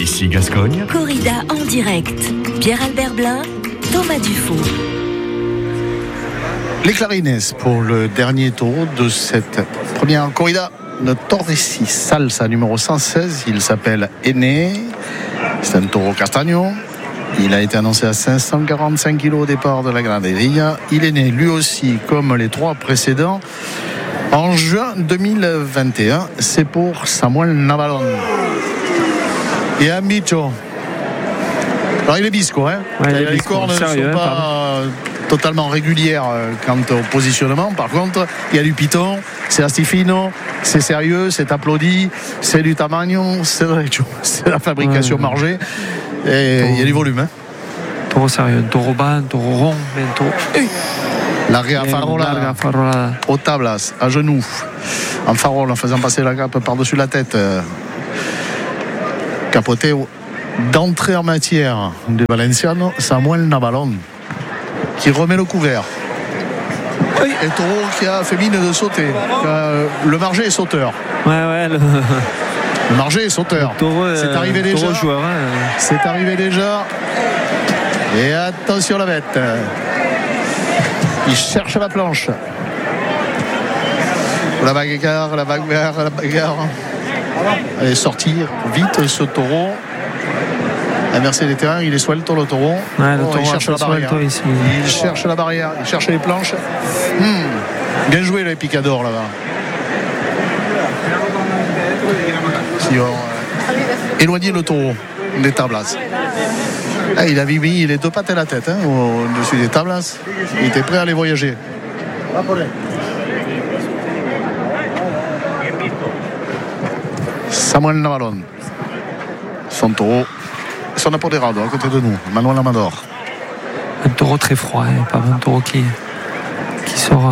RSI Gascogne. Corrida en direct. Pierre-Albert Blin, Thomas Dufault. Les Clarines pour le dernier taureau de cette première corrida de Torresi Salsa numéro 116. Il s'appelle Aîné. C'est un taureau castagno. Il a été annoncé à 545 kg au départ de la Graderia. Il est né lui aussi comme les trois précédents en juin 2021. C'est pour Samuel Navalon. Et un bicho. Alors il est bisco, hein. Ouais, les cornes ne sont pas totalement régulières quant au positionnement. Par contre, il y a du piton, c'est astifino, c'est sérieux, c'est applaudi, c'est du tamaño, c'est la fabrication margée. Et il y a du volume, hein. Taureau sérieux, un taureau bas, un taureau rond, mais un taureau. Larga farola au tablas, à genoux, en farol, en faisant passer la cape par-dessus la tête. Capoté d'entrée en matière de Valenciano, Samuel Navalon, qui remet le couvert. Oui. Et taureau qui a fait mine de sauter. Le margé est sauteur. Ouais, le margé est sauteur. C'est arrivé déjà. Joueur, hein. C'est arrivé déjà. Et attention la bête. Il cherche la planche. La bagarre. Allez, sortir vite ce taureau. Inverser les terrains, il est suelto le taureau. Ouais, le taureau il cherche la barrière. Ici. Il cherche la barrière, il cherche les planches. Bien joué les picadors là-bas. Si on éloignait le taureau des tablas. Il avait mis les deux pattes et la tête au-dessus des tablas. Il était prêt à les voyager. Samuel Navalon. Son taureau. Son apoderado à côté de nous, Manuel Amador. Un taureau très froid, pas un taureau qui sort,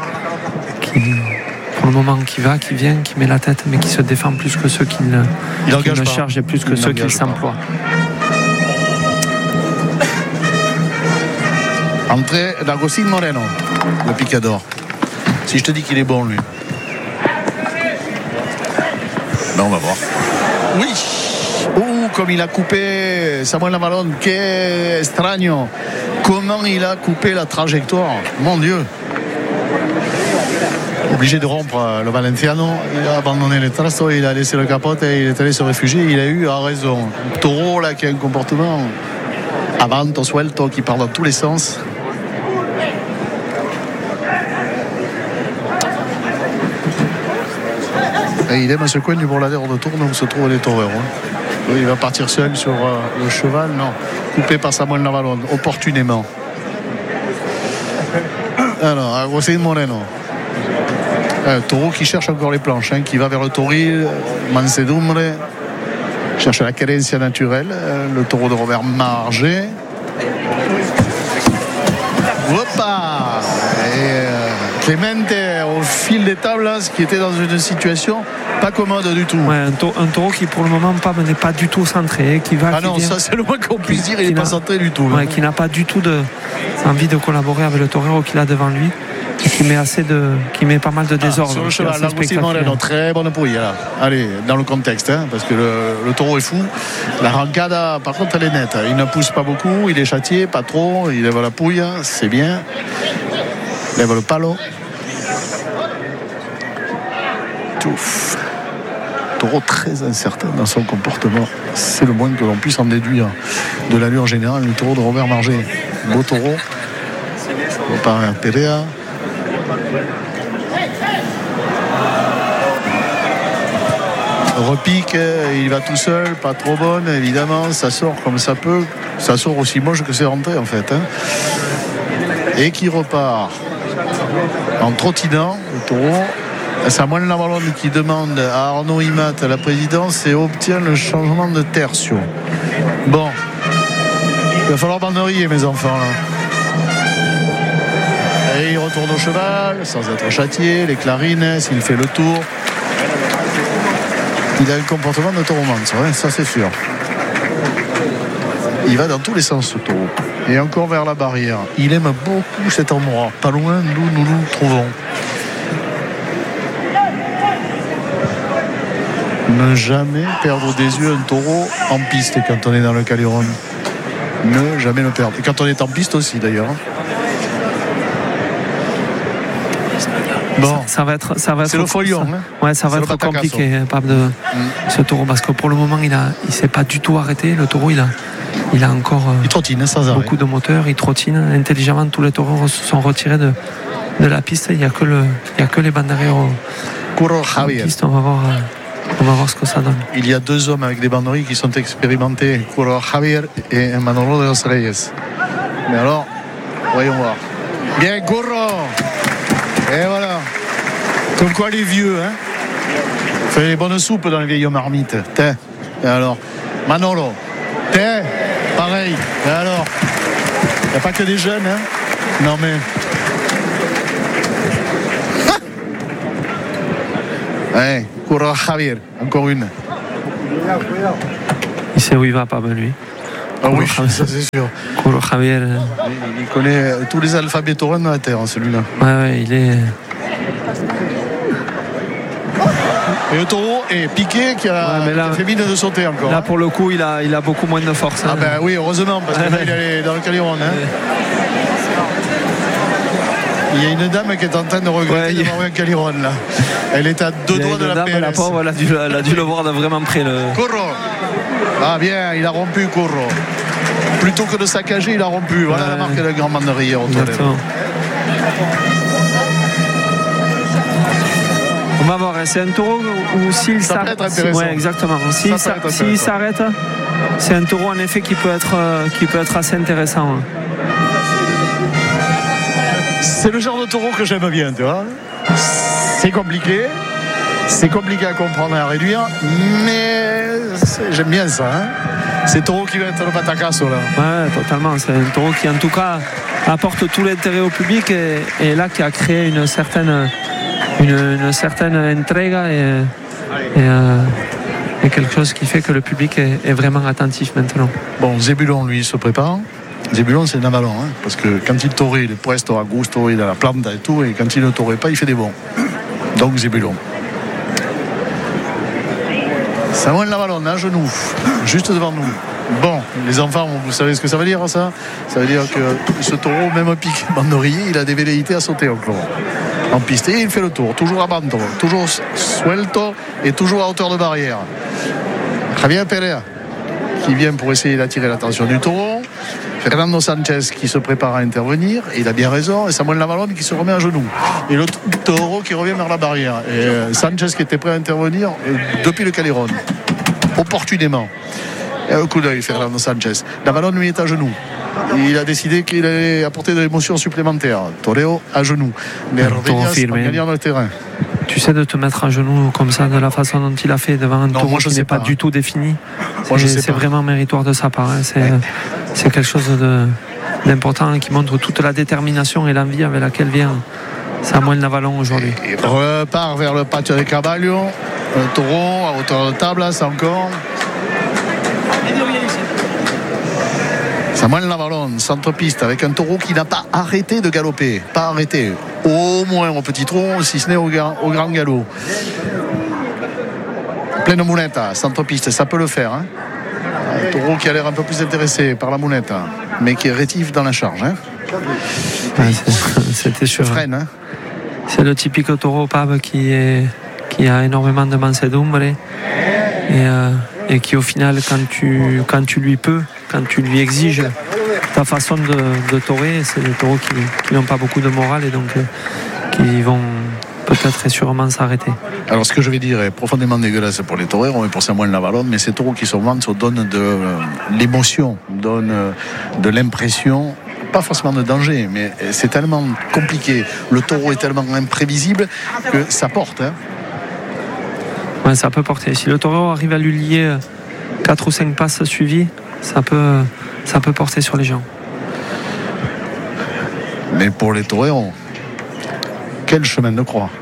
pour le moment qui va, qui vient, qui met la tête, mais qui se défend plus que ceux qui le chargent et plus que ceux qui s'emploient. Entrée d'Agustín Moreno, le picador. Si je te dis qu'il est bon, lui. Ben, on va voir. Oui. Comme il a coupé Samuel Navalon, que extraño. Comment il a coupé la trajectoire, mon Dieu. Obligé de rompre le Valenciano, il a abandonné les traces, il a laissé le capote et il est allé se réfugier. Il a eu raison. Taureau là qui a un comportement avanto, suelto, qui part dans tous les sens. Et il aime ce coin du Bourladère de Tourne où se trouvent les taureurs. Il va partir seul sur le cheval, non. Coupé par Samuel Navalon, opportunément. Alors, Agustín Moreno. Un taureau qui cherche encore les planches, qui va vers le tauril, Mansedumbre, cherche la cadencia naturelle, le taureau de Robert Margé. Hoppa! Et Clemente au fil des tables, qui était dans une situation pas commode du tout. Ouais, un taureau qui pour le moment n'est pas du tout centré, qui va. Ah non, ça c'est le moins qu'on puisse dire, il n'est pas centré du tout. Ouais, qui n'a pas du tout envie de collaborer avec le taureau qu'il a devant lui. Qui met pas mal de désordre. Sur le cheval, Agustín Moreno, très bonne pouille là. Allez, dans le contexte, parce que le taureau est fou. La rancada, par contre, elle est nette. Il ne pousse pas beaucoup, il est châtié, pas trop. Il lève la pouille, c'est bien. Il lève le palo. Touf. Taureau très incertain dans son comportement. C'est le moins que l'on puisse en déduire de l'allure générale du taureau de Robert Margé. Beau taureau. Par Perea. Repique, il va tout seul, pas trop bonne, évidemment, ça sort comme ça peut, ça sort aussi moche que c'est rentré en fait. Et qui repart en trottinant, le taureau. Samuel Navalon qui demande à Arnaud Imat la présidence et obtient le changement de tertio. Bon, il va falloir banderier mes enfants là. Et il retourne au cheval sans être châtié, les clarines, il fait le tour. Il a un comportement de taureau manso, ça c'est sûr. Il va dans tous les sens ce taureau. Et encore vers la barrière. Il aime beaucoup cet endroit, pas loin d'où nous nous trouvons. Ne jamais perdre des yeux un taureau en piste quand on est dans le Calderon. Ne jamais le perdre. Et quand on est en piste aussi d'ailleurs. Bon, ça va être c'est le folion. Ouais, ça va être compliqué, Pape, ce taureau, parce que pour le moment, il s'est pas du tout arrêté. Le taureau, il a encore il trottine sans arrêt. Beaucoup de moteur, il trottine intelligemment. Tous les taureaux se sont retirés de la piste. Il n'y a que les bandes derrière en piste. On va voir ce que ça donne. Il y a 2 hommes avec des banderilles qui sont expérimentés, Curro Javier et Manolo de los Reyes. Mais alors, voyons voir. Bien, Curro. Et voilà. Comme quoi les vieux, hein. Fait les bonnes soupes dans les vieilles marmites. T'es. Et alors, Manolo. T'es. Pareil. Et alors, il n'y a pas que des jeunes, hein. Non mais. Ouais, Curro Javier, encore une. Il sait où il va, pas mal, lui. Ah oui, ça c'est sûr. Curro Javier. Il connaît tous les alphabets taurins de la terre, celui-là. Ouais, il est. Et le taureau est piqué qui a fait mine de sauter encore. Là, pour le coup, il a beaucoup moins de force. Ah ben oui, heureusement, parce que là, il est dans le Calderon. Hein. Il y a une dame qui est en train de regretter d'avoir eu un Calderon là. Elle est à 2 doigts de la PLS. La pauvre, elle a dû le voir de vraiment près. Curro. Ah bien, il a rompu Curro. Plutôt que de saccager, il a rompu. Voilà la marque de grand banderier au toilette. On va voir, c'est un taureau où s'il s'arrête. Ouais, exactement. S'il s'arrête, c'est un taureau en effet qui peut être assez intéressant. C'est le genre de taureau que j'aime bien, tu vois. C'est compliqué à comprendre et à réduire, mais j'aime bien ça. Hein. C'est le taureau qui va être le patacasso là. Ouais, totalement. C'est un taureau qui en tout cas apporte tout l'intérêt au public et là qui a créé une certaine entrega et quelque chose qui fait que le public est vraiment attentif maintenant. Bon, Zébulon lui se prépare. Zébulon c'est un avalon, hein, parce que quand il taurait, il est puesto à gusto, il a la plante et tout, et quand il ne taurait pas, il fait des bons. Donc Zébulon. Samuel Lavalon à genoux, juste devant nous. Bon, les enfants, vous savez ce que ça veut dire ça? Ça veut dire que ce taureau, même pique banderier, il a des velléités à sauter encore en piste. Et il fait le tour, toujours à bando, toujours suelto et toujours à hauteur de barrière. Javier Pérez qui vient pour essayer d'attirer l'attention du taureau. Fernando Sanchez qui se prépare à intervenir, et il a bien raison, et Samuel Lavalon qui se remet à genoux. Et le taureau qui revient vers la barrière. Et Sanchez qui était prêt à intervenir depuis le Calderon, opportunément. Et un coup d'œil, Fernando Sanchez. Lavalon lui est à genoux. Il a décidé qu'il allait apporter de l'émotion supplémentaire. Toreo à genoux. Mais Rodriguez en gagnant le terrain. Tu sais, de te mettre à genoux comme ça, de la façon dont il a fait devant un taureau qui n'est pas du tout défini, c'est vraiment méritoire de sa part. Hein. C'est quelque chose d'important qui montre toute la détermination et l'envie avec laquelle vient Samuel Lavalon aujourd'hui. Il repart vers le patio de Carvalho. Un taureau à hauteur de table, c'est encore. Samuel Lavalon, centre-piste, avec un taureau qui n'a pas arrêté de galoper. Pas arrêté. Au moins au petit tronc, si ce n'est au grand galop. Pleine mounette, centre-piste, ça peut le faire. Hein. Un taureau qui a l'air un peu plus intéressé par la mounette, mais qui est rétif dans la charge. Hein. Ouais, c'était sûr. Freine, hein. C'est le typique taureau Pab qui a énormément de mansedumbre et qui au final quand tu lui exiges ta façon de taurer, c'est des taureaux qui n'ont pas beaucoup de morale et donc qui vont peut-être et sûrement s'arrêter. Alors ce que je vais dire est profondément dégueulasse pour les taureaux et pour Samuel Lavalon, mais ces taureaux qui se vendent donnent de l'émotion, donnent de l'impression, pas forcément de danger, mais c'est tellement compliqué, le taureau est tellement imprévisible que ça porte. Hein. Ouais, ça peut porter. Si le taureau arrive à lui lier 4 ou 5 passes suivies, ça peut porter sur les gens. Mais pour les taureaux, quel chemin de croix.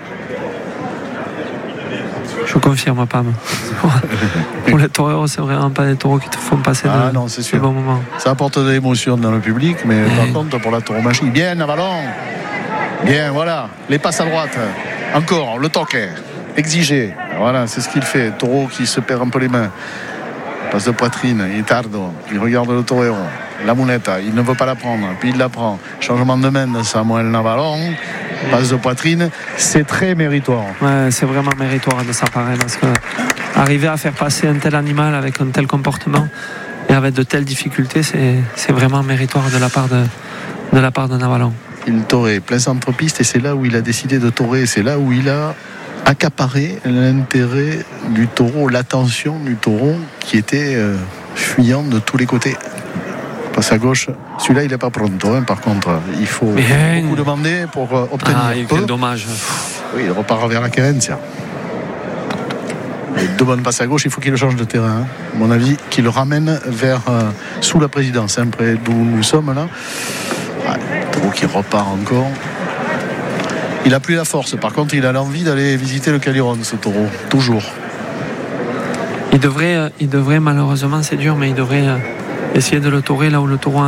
Je confirme, Pam. Pour les taureaux, c'est vraiment pas des taureaux qui te font passer de bons moments. Ça apporte de l'émotion dans le public, mais par contre, pour la tauromachie, bien Lavalon. Bien, voilà. Les passes à droite. Encore, le toque. Exigé. Voilà, c'est ce qu'il fait. Taureau qui se perd un peu les mains. Passe de poitrine, il tarde, il regarde le torero. La Muneta, il ne veut pas la prendre, puis il la prend. Changement de main de Samuel Navalon. Passe de poitrine, c'est très méritoire. Ouais, c'est vraiment méritoire de sa part, parce que arriver à faire passer un tel animal avec un tel comportement et avec de telles difficultés, c'est vraiment méritoire de la part de Navalon. Il taurait plein centre-piste et c'est là où il a décidé de taurer. C'est là où il a accaparé l'intérêt du taureau, l'attention du taureau qui était fuyant de tous les côtés. Passe à gauche, celui-là il n'est pas pronto, hein, par contre il faut beaucoup demander pour obtenir. Quel dommage. Oui, il repart vers la Querencia. Deux bonnes passes à gauche, il faut qu'il change de terrain, hein. À mon avis, qu'il le ramène vers sous la présidence, hein, près d'où nous sommes là. Taureau qui repart encore. Il n'a plus la force, par contre il a l'envie d'aller visiter le Caliron, ce taureau, toujours. Il devrait malheureusement, c'est dur, mais il devrait essayer de le taurer là où le taureau